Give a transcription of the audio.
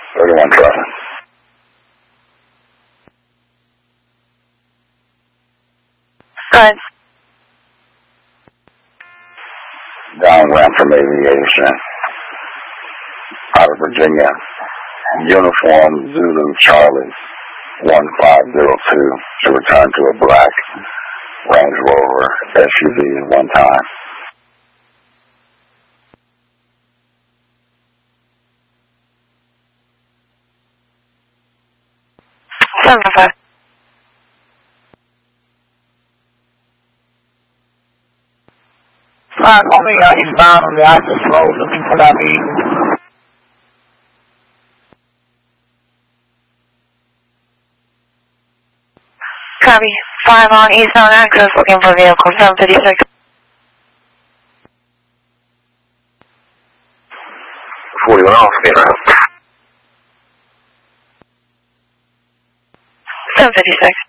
31 traffic. Good. Downwind from aviation. Out of Virginia. Uniform Zulu Charlie 1502 to return to a black Range Rover SUV at one time. Only eastbound on the access road looking for that vehicle. Copy. 5 on eastbound access looking for vehicle 756. 41 off, speed around. 756.